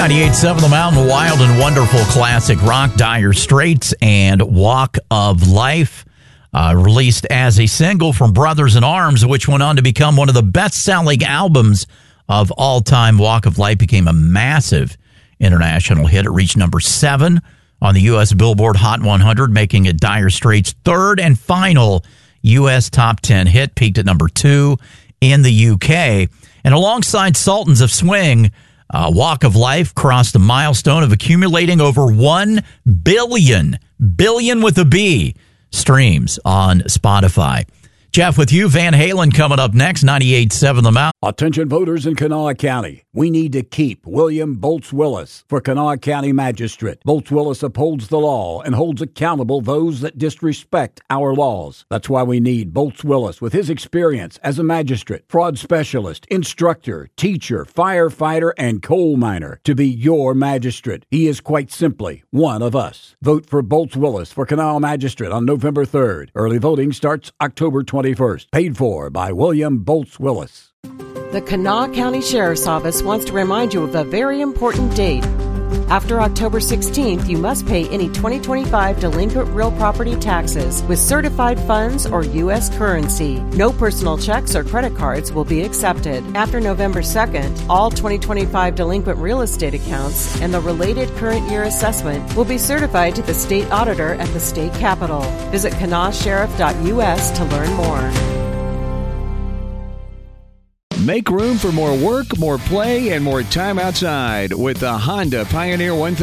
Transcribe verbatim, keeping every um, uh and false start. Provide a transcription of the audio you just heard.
ninety-eight point seven The Mountain, wild and wonderful classic rock, Dire Straits and Walk of Life, uh, released as a single from Brothers in Arms, which went on to become one of the best-selling albums of all time. Walk of Life became a massive international hit. It reached number seven on the U S Billboard Hot one hundred, making it Dire Straits' third and final U S top ten hit, peaked at number two in the U K. And alongside Sultans of Swing, Uh, Walk of Life crossed the milestone of accumulating over one billion, billion with a B, streams on Spotify. Jeff, with you, Van Halen coming up next, ninety-eight point seven The Mountain. Attention voters in Kanawha County. We need to keep William Bolts Willis for Kanawha County Magistrate. Bolts Willis upholds the law and holds accountable those that disrespect our laws. That's why we need Bolts Willis with his experience as a magistrate, fraud specialist, instructor, teacher, firefighter, and coal miner to be your magistrate. He is quite simply one of us. Vote for Bolts Willis for Kanawha Magistrate on November third. Early voting starts October twenty-first. Paid for by William Bolts Willis. The Kanawha County Sheriff's Office wants to remind you of a very important date. After October sixteenth, you must pay any twenty twenty-five delinquent real property taxes with certified funds or U S currency. No personal checks or credit cards will be accepted. After November second, all twenty twenty-five delinquent real estate accounts and the related current year assessment will be certified to the state auditor at the state capitol. Visit kanawha sheriff dot U S to learn more. Make room for more work, more play, and more time outside with the Honda Pioneer one thousand.